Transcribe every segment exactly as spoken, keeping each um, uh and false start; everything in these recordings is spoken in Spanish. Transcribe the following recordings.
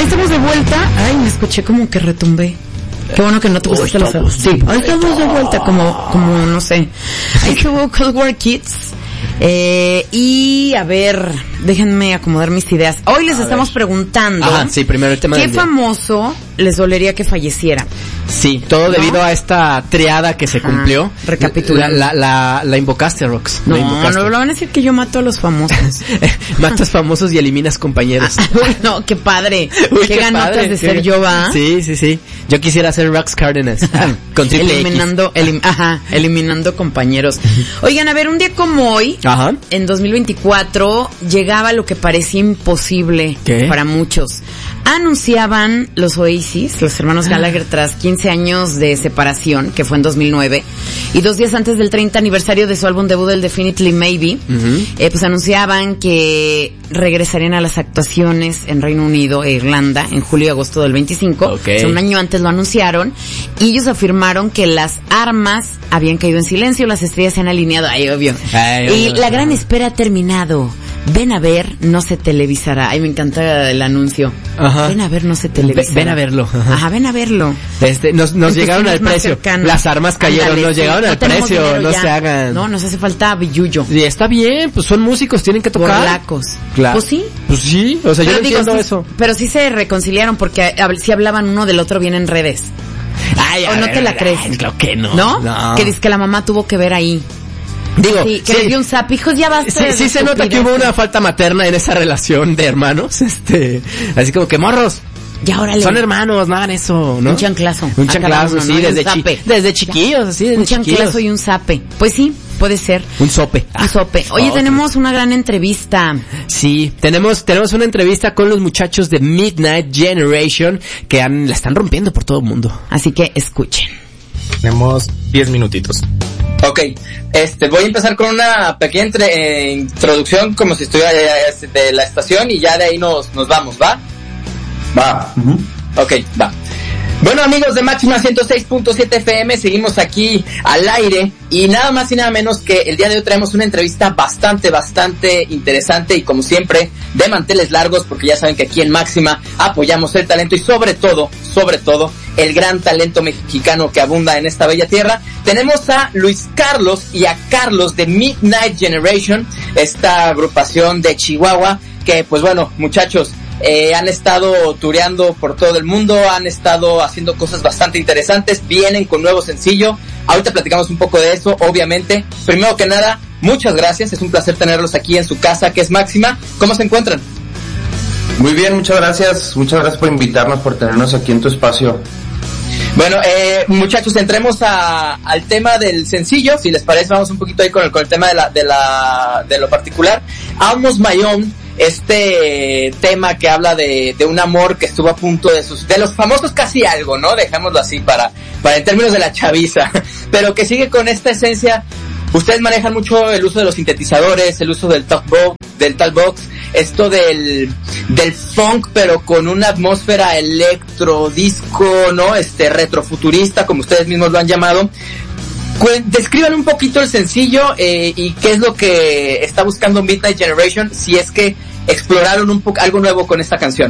estamos de vuelta. Ay, me escuché como que retumbé. Qué bueno que no te pusiste los ojos. Sí, ahí estamos de vuelta como, como, no sé. Ahí estuvo Cold War Kids. Eh, y a ver, déjenme acomodar mis ideas. Hoy les a estamos ver. preguntando. Ajá, sí, primero el tema ¿qué del día. famoso les dolería que falleciera? Sí, todo ¿no? debido a esta triada que se Ajá. cumplió. Recapitulando. La, la, la, la invocaste, Rox. No, la invocaste. no, lo van a decir que yo mato a los famosos. Matas famosos y eliminas compañeros. Uy, no, qué padre. Uy, qué, qué ganotas padre, de ser qué... yo, ¿va? Sí, sí, sí. Yo quisiera ser Rox Cárdenas. Con triple eliminando, elim, ajá, eliminando compañeros. Oigan, a ver, un día como hoy, ajá. en dos mil veinticuatro, llegaba lo que parecía imposible ¿Qué? para muchos. Anunciaban los Oasis, los hermanos Gallagher, tras quince años de separación, que fue en dos mil nueve, y dos días antes del treinta aniversario de su álbum debut, el Definitely Maybe, uh-huh. eh, pues anunciaban que regresarían a las actuaciones en Reino Unido e Irlanda en julio y agosto del veinticinco. Okay. O sea, un año antes lo anunciaron, y ellos afirmaron que las armas habían caído en silencio, las estrellas se han alineado, ay, obvio. Ay, y ay, la ay. gran espera ha terminado. Ven a ver, no se televisará. Ay, me encanta el anuncio. Ajá. Ven a ver, no se televisará. Ven a verlo. Ajá, Ajá ven a verlo. Este, nos, nos llegaron al precio. Cercanos. Las armas cayeron, Andale, nos llegaron sí, al no precio, no ya. se hagan. No, nos hace falta billuyo. Y está bien, pues son músicos, tienen que tocar. Borlacos. Claro. Pues sí. Pues sí, o sea, pero yo no digo, entiendo sí, eso. Pero sí se reconciliaron porque sí hablaban uno del otro bien en redes. Ay, ¿O no ver, te la crees? Ay, claro que no. ¿No? No. Que dice que la mamá tuvo que ver ahí. Digo, sí, que sí, le dio un zap, hijos, ya basta. Sí, sí se nota que hubo una falta materna en esa relación de hermanos, este, así como que morros. Ya órale. Son hermanos, no hagan eso, ¿no? Un chanclazo. Un chanclazo, sí, ¿no? desde, chi desde chiquillos, así, desde Un chanclazo chiquillos. y un zape. Pues sí, puede ser. Un sope. Un sope. Oye, oh, tenemos okay. una gran entrevista. Sí, tenemos, tenemos una entrevista con los muchachos de Midnight Generation que han, la están rompiendo por todo el mundo. Así que escuchen. Tenemos diez minutitos. Ok, este, voy a empezar con una pequeña entre, eh, introducción como si estuviera eh, de la estación y ya de ahí nos, nos vamos, ¿va? Va. Uh-huh. Ok, va. Bueno, amigos de Máxima ciento seis punto siete F M, seguimos aquí al aire y nada más y nada menos que el día de hoy traemos una entrevista bastante, bastante interesante y como siempre de manteles largos porque ya saben que aquí en Máxima apoyamos el talento y sobre todo, sobre todo el gran talento mexicano que abunda en esta bella tierra. Tenemos a Luis Carlos y a Carlos de Midnight Generation, esta agrupación de Chihuahua que pues bueno, muchachos, Eh, han estado tureando por todo el mundo, han estado haciendo cosas bastante interesantes, vienen con nuevo sencillo, ahorita platicamos un poco de eso, obviamente. Primero que nada, muchas gracias, es un placer tenerlos aquí en su casa, que es Máxima. ¿Cómo se encuentran? Muy bien, muchas gracias, muchas gracias por invitarnos, por tenernos aquí en tu espacio. Bueno, eh, muchachos, entremos a, al tema del sencillo, si les parece, vamos un poquito ahí con el, con el tema de la, de la, de lo particular. Almost My Own, este tema que habla de, de un amor que estuvo a punto de sus, de los famosos casi algo, ¿no? Dejémoslo así para, para en términos de la chaviza, pero que sigue con esta esencia. Ustedes manejan mucho el uso de los sintetizadores, el uso del talkbox, del talkbox, esto del, del funk, pero con una atmósfera electro, disco, ¿no? Este, retrofuturista, como ustedes mismos lo han llamado. Describan un poquito el sencillo eh, y qué es lo que está buscando Midnight Generation, si es que exploraron un poco algo nuevo con esta canción.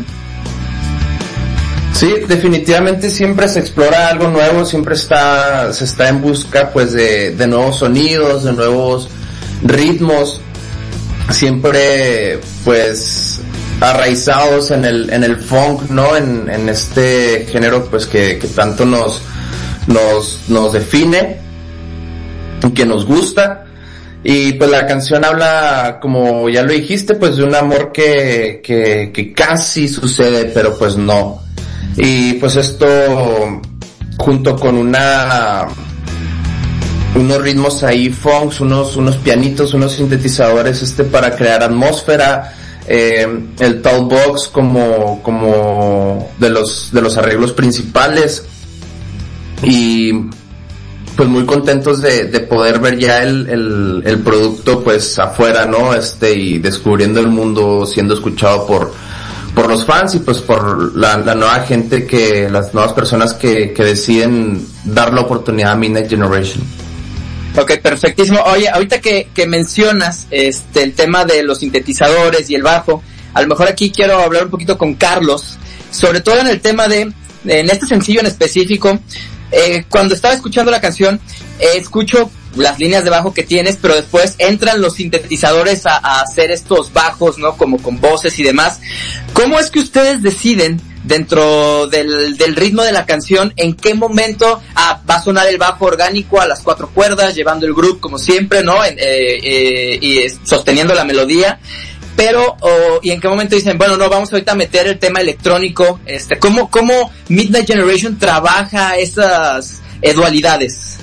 Sí, definitivamente siempre se explora algo nuevo, siempre está se está en busca pues de, de nuevos sonidos, de nuevos ritmos, siempre pues arraizados en el en el funk, ¿no? En en este género pues que que tanto nos nos nos define, que nos gusta. Y pues la canción habla, como ya lo dijiste, pues de un amor que que que casi sucede, pero pues no. Y pues esto junto con una unos ritmos ahí funks, unos unos pianitos, unos sintetizadores este para crear atmósfera, eh, el talkbox como como de los de los arreglos principales. Y pues muy contentos de, de poder ver ya el, el, el producto pues afuera, ¿no? Este, y descubriendo el mundo, siendo escuchado por, por los fans y pues por la, la nueva gente que, las nuevas personas que, que deciden dar la oportunidad a Midnight Generation. Ok, perfectísimo. Oye, ahorita que, que mencionas, este, el tema de los sintetizadores y el bajo, a lo mejor aquí quiero hablar un poquito con Carlos sobre todo en el tema de, en este sencillo en específico, eh, cuando estaba escuchando la canción, eh, escucho las líneas de bajo que tienes, pero después entran los sintetizadores a, a hacer estos bajos, ¿no? Como con voces y demás. ¿Cómo es que ustedes deciden dentro del, del ritmo de la canción en qué momento ah, va a sonar el bajo orgánico a las cuatro cuerdas, llevando el groove como siempre, ¿no? En, eh, eh, y sosteniendo la melodía? Pero, oh, y en qué momento dicen, bueno, no, vamos ahorita a meter el tema electrónico. Este, ¿cómo, cómo Midnight Generation trabaja esas eh, dualidades?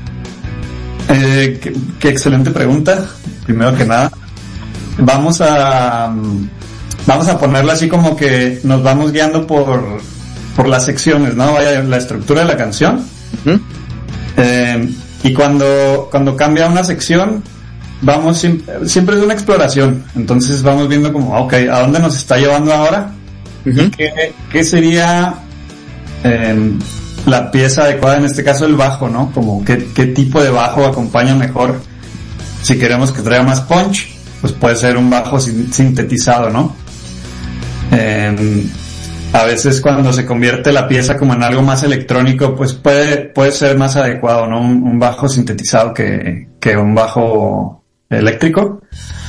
Eh, qué, qué excelente pregunta. Primero que nada, vamos a vamos a ponerlo así como que nos vamos guiando por por las secciones, ¿no? Vaya, la estructura de la canción. Uh-huh. Eh, y cuando cuando cambia una sección, vamos siempre, siempre es una exploración. Entonces vamos viendo como, okay, ¿a dónde nos está llevando ahora? Uh-huh. ¿Qué, qué sería eh, la pieza adecuada, en este caso el bajo, ¿no? Como qué, qué tipo de bajo acompaña mejor. Si queremos que traiga más punch, pues puede ser un bajo sin, sintetizado, ¿no? Eh, a veces cuando se convierte la pieza como en algo más electrónico, pues puede, puede ser más adecuado, ¿no? Un, un bajo sintetizado que, que un bajo eléctrico.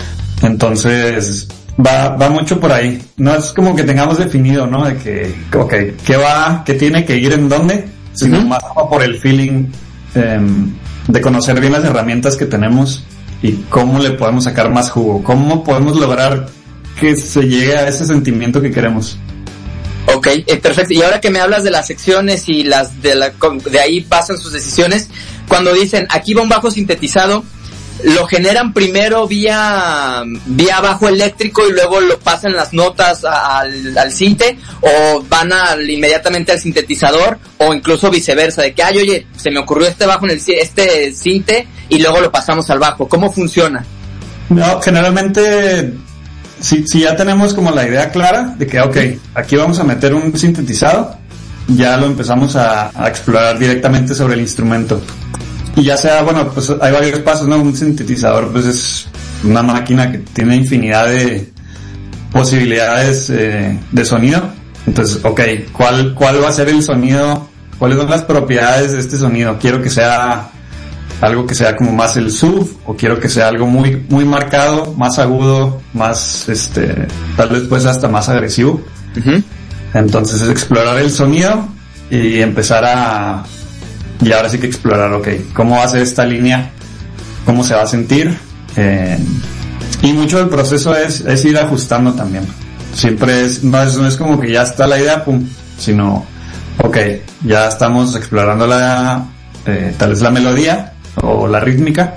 Entonces, va, va mucho por ahí. No es como que tengamos definido, ¿no? De que, okay, ¿qué va, qué tiene que ir en dónde? Sino uh-huh. más por el feeling, eh, de conocer bien las herramientas que tenemos y cómo le podemos sacar más jugo. Cómo podemos lograr que se llegue a ese sentimiento que queremos. Ok, eh, perfecto. Y ahora que me hablas de las secciones y las de la, de ahí pasan sus decisiones, cuando dicen, aquí va un bajo sintetizado, ¿lo generan primero vía vía bajo eléctrico y luego lo pasan las notas a, al, al sinte, o van al, inmediatamente al sintetizador, o incluso viceversa, de que, ay, oye, se me ocurrió este bajo en el este sinte y luego lo pasamos al bajo? ¿Cómo funciona? No, generalmente, si, si ya tenemos como la idea clara de que, ok, aquí vamos a meter un sintetizado, ya lo empezamos a, a explorar directamente sobre el instrumento. Y ya sea, bueno, pues hay varios pasos, ¿no? Un sintetizador, pues es una máquina que tiene infinidad de posibilidades eh, de sonido. Entonces, ok, ¿cuál, cuál va a ser el sonido? ¿Cuáles son las propiedades de este sonido? Quiero que sea algo que sea como más el sub, o quiero que sea algo muy, muy marcado, más agudo, más, este, tal vez pues hasta más agresivo. Uh-huh. Entonces es explorar el sonido y empezar a, y ahora sí que explorar, ok, ¿cómo va a ser esta línea? ¿Cómo se va a sentir? Eh, y mucho del proceso es, es ir ajustando también. Siempre es no, es, no es como que ya está la idea, pum, sino, ok, ya estamos explorando la, eh, tal vez la melodía o la rítmica.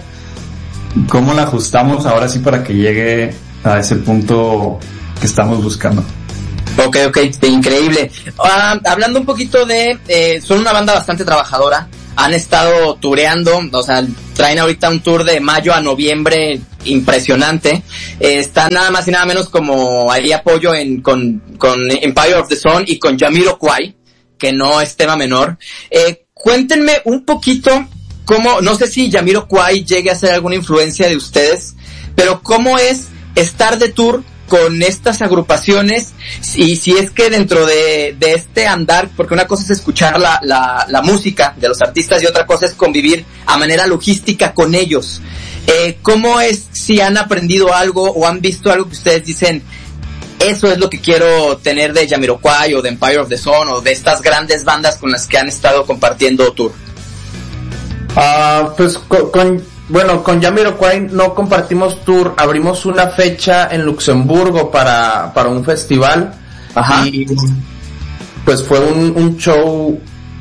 ¿Cómo la ajustamos ahora sí para que llegue a ese punto que estamos buscando? Ok, ok, increíble. Uh, hablando un poquito de, eh, son una banda bastante trabajadora, han estado tureando, o sea, traen ahorita un tour de mayo a noviembre impresionante, eh, están nada más y nada menos como ahí apoyo en, con, con Empire of the Sun y con Jamiroquai, que no es tema menor. Eh, cuéntenme un poquito cómo, no sé si Jamiroquai llegue a ser alguna influencia de ustedes, pero cómo es estar de tour con estas agrupaciones, y si es que dentro de, de este andar, porque una cosa es escuchar la, la, la música de los artistas y otra cosa es convivir a manera logística con ellos. Eh, ¿Cómo es si han aprendido algo o han visto algo que ustedes dicen, eso es lo que quiero tener de Jamiroquai o de Empire of the Sun o de estas grandes bandas con las que han estado compartiendo tour? Ah, uh, pues con... con... Bueno, con Jamiroquai no compartimos tour, abrimos una fecha en Luxemburgo para, para un festival. Ajá. Y pues fue un, un show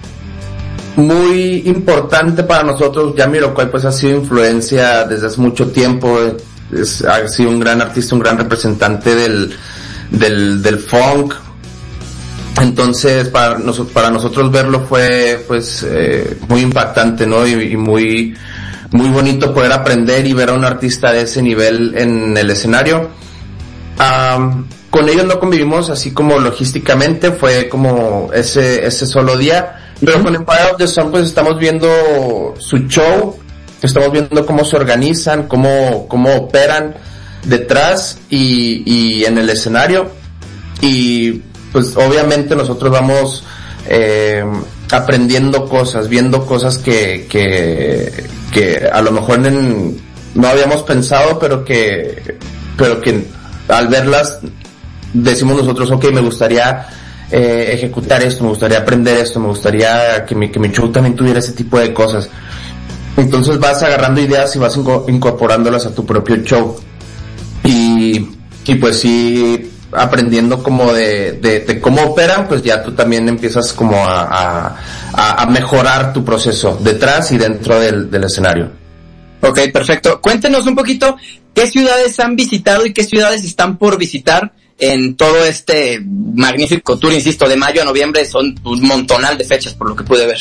muy importante para nosotros. Jamiroquai pues ha sido influencia desde hace mucho tiempo, es, ha sido un gran artista, un gran representante del, del, del funk. Entonces para nosotros, para nosotros verlo fue pues eh, muy impactante, ¿no? Y, y muy... muy bonito poder aprender y ver a un artista de ese nivel en el escenario. Um, con ellos no convivimos así como logísticamente, fue como ese ese solo día, pero uh-huh. con Empire of the Sun pues estamos viendo su show, estamos viendo cómo se organizan, cómo cómo operan detrás y, y en el escenario, y pues obviamente nosotros vamos eh, aprendiendo cosas, viendo cosas que, que, que a lo mejor en, no habíamos pensado, pero que, pero que al verlas decimos nosotros, ok, me gustaría eh, ejecutar esto, me gustaría aprender esto, me gustaría que mi, que mi show también tuviera ese tipo de cosas. Entonces vas agarrando ideas y vas inco- incorporándolas a tu propio show. Y, y pues sí, aprendiendo como de, de, de cómo operan, pues ya tú también empiezas como a, a, a mejorar tu proceso detrás y dentro del, del escenario. Ok, perfecto. Cuéntenos un poquito qué ciudades han visitado y qué ciudades están por visitar en todo este magnífico tour, insisto, de mayo a noviembre. Son un montonal de fechas por lo que pude ver.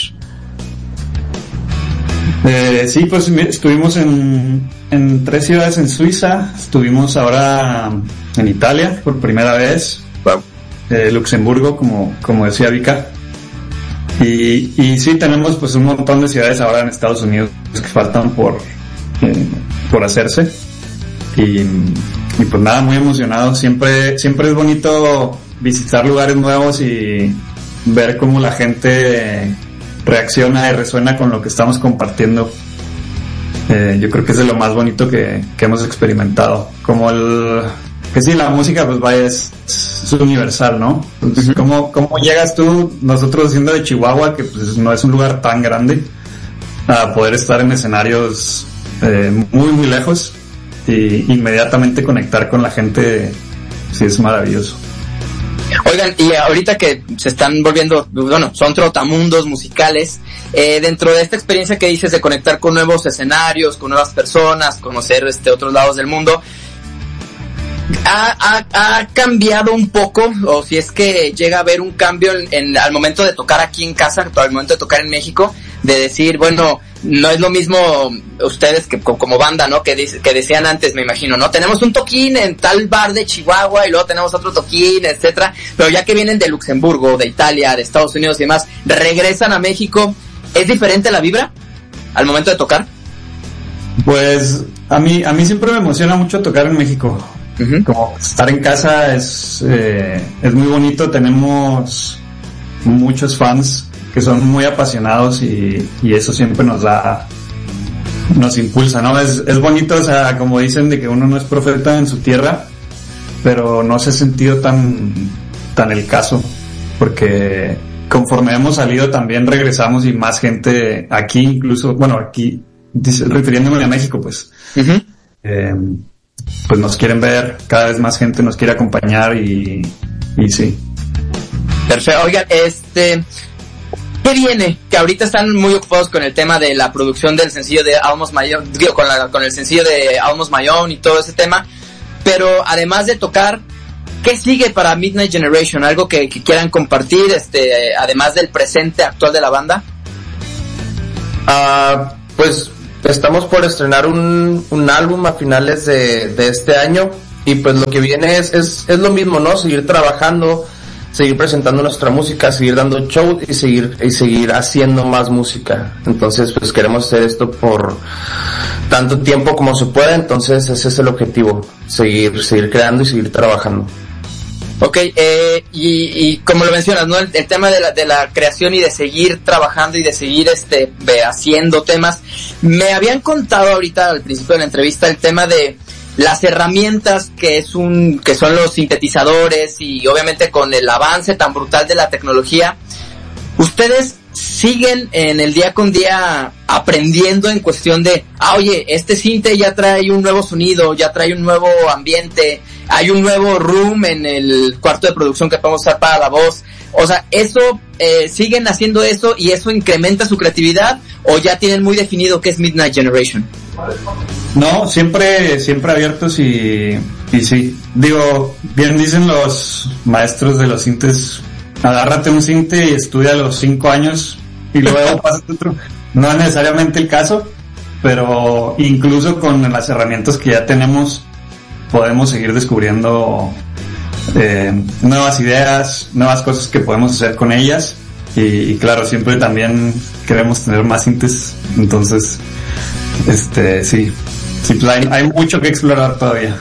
Eh, sí, pues estuvimos en, en tres ciudades en Suiza, estuvimos ahora en Italia por primera vez, Wow. eh, Luxemburgo, como, como decía Vika, y, y sí tenemos pues un montón de ciudades ahora en Estados Unidos que faltan por, eh, por hacerse, y, y pues nada, muy emocionado. Siempre, siempre es bonito visitar lugares nuevos y ver cómo la gente reacciona y resuena con lo que estamos compartiendo. Eh, yo creo que es de lo más bonito que, que hemos experimentado. Como el, que sí, la música pues vaya, es, es universal, ¿no? Entonces, ¿cómo, cómo llegas tú, nosotros siendo de Chihuahua, que pues no es un lugar tan grande, a poder estar en escenarios eh, muy muy lejos y inmediatamente conectar con la gente? Sí, es maravilloso. Oigan, y ahorita que se están volviendo, bueno, son trotamundos musicales, eh, dentro de esta experiencia que dices de conectar con nuevos escenarios, con nuevas personas, conocer este otros lados del mundo, ¿ha, ha, ha cambiado un poco, o si es que llega a haber un cambio en, en al momento de tocar aquí en casa, al momento de tocar en México, de decir, bueno, no es lo mismo ustedes que como banda, ¿no? Que, dice, que decían antes, me imagino, ¿no? Tenemos un toquín en tal bar de Chihuahua y luego tenemos otro toquín, etcétera, pero ya que vienen de Luxemburgo, de Italia, de Estados Unidos y demás, regresan a México, ¿es diferente la vibra al momento de tocar? Pues a mí, a mí siempre me emociona mucho tocar en México. Uh-huh. Como estar en casa es, eh, es muy bonito. Tenemos muchos fans que son muy apasionados y, y eso siempre nos da, nos impulsa, ¿no? Es, es bonito, o sea, como dicen de que uno no es profeta en su tierra, pero no se ha sentido tan, tan el caso, porque conforme hemos salido también regresamos y más gente aquí, incluso, bueno, aquí, refiriéndome a México, pues, Uh-huh. eh, pues nos quieren ver, cada vez más gente nos quiere acompañar y, y sí. Perfecto. Oigan, este, ¿qué viene? Que ahorita están muy ocupados con el tema de la producción del sencillo de Almost My Own, digo, con, la, con el sencillo de Almost My Own y todo ese tema, pero además de tocar, ¿qué sigue para Midnight Generation? ¿Algo que, que quieran compartir, este, además del presente actual de la banda? Ah, uh, pues estamos por estrenar un, un álbum a finales de, de este año y pues lo que viene es, es, es lo mismo, ¿no? Seguir trabajando, seguir presentando nuestra música, seguir dando show y seguir, y seguir haciendo más música. Entonces pues queremos hacer esto por tanto tiempo como se pueda, entonces ese es el objetivo, seguir, seguir creando y seguir trabajando. Ok, eh, y, y como lo mencionas, ¿no? El, el tema de la, de la creación y de seguir trabajando y de seguir, este, de, haciendo temas. Me habían contado ahorita al principio de la entrevista el tema de las herramientas que es un, que son los sintetizadores y obviamente con el avance tan brutal de la tecnología. ¿Ustedes siguen en el día con día aprendiendo en cuestión de, ah, oye, este sinte ya trae un nuevo sonido, ya trae un nuevo ambiente, hay un nuevo room en el cuarto de producción que podemos usar para la voz? O sea, ¿eso, eh, siguen haciendo eso y eso incrementa su creatividad o ya tienen muy definido qué es Midnight Generation? No, siempre, siempre abiertos y, y sí. Digo, bien dicen los maestros de los sintes, agárrate un sinte y estudia los cinco años y luego pasa otro. No es necesariamente el caso, pero incluso con las herramientas que ya tenemos podemos seguir descubriendo eh, nuevas ideas, nuevas cosas que podemos hacer con ellas y, y claro, siempre también queremos tener más sintes, entonces este sí, sí hay, hay mucho que explorar todavía.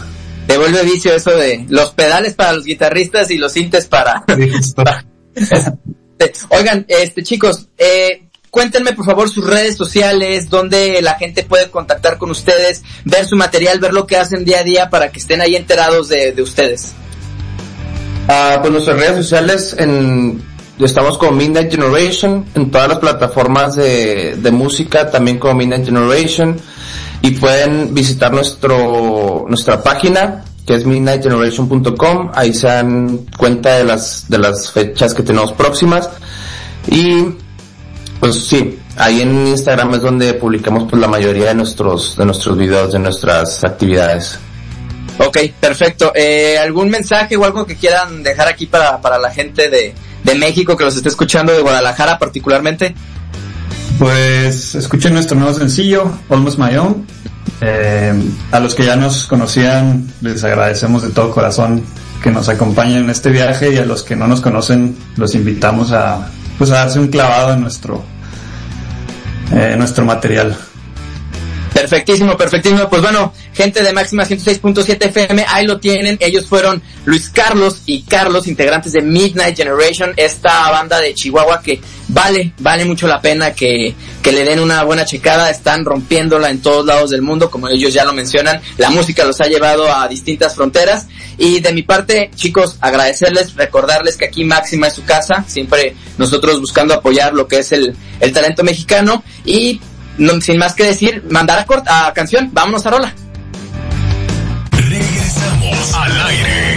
te vuelve vicio eso de los pedales para los guitarristas y los sintes para... para Oigan, este chicos, eh, cuéntenme por favor sus redes sociales, donde la gente puede contactar con ustedes, ver su material, ver lo que hacen día a día para que estén ahí enterados de, de ustedes. Uh, pues nuestras redes sociales, en, estamos como Midnight Generation, en todas las plataformas de, de música, también como Midnight Generation, y pueden visitar nuestro nuestra página, que es midnight generation punto com, ahí se dan cuenta de las de las fechas que tenemos próximas, y pues sí, ahí en Instagram es donde publicamos pues la mayoría de nuestros de nuestros videos, de nuestras actividades. Ok, perfecto. Eh, ¿algún mensaje o algo que quieran dejar aquí para, para la gente de, de México que los esté escuchando, de Guadalajara particularmente? Pues escuchen nuestro nuevo sencillo, Almost My Own. Eh, a los que ya nos conocían, les agradecemos de todo corazón que nos acompañen en este viaje, y a los que no nos conocen, los invitamos a, pues a darse un clavado en nuestro, eh, nuestro material. Perfectísimo, perfectísimo. Pues bueno, gente de Máxima ciento seis punto siete F M, ahí lo tienen. Ellos fueron Luis Carlos y Carlos, integrantes de Midnight Generation, esta banda de Chihuahua que vale, vale mucho la pena que, que le den una buena checada. Están rompiéndola en todos lados del mundo, como ellos ya lo mencionan. La música los ha llevado a distintas fronteras. Y de mi parte, chicos, agradecerles, recordarles que aquí Máxima es su casa, siempre nosotros buscando apoyar lo que es el, el talento mexicano. Y no, sin más que decir, mandar a, corta, a canción, vámonos a rola. Regresamos al aire.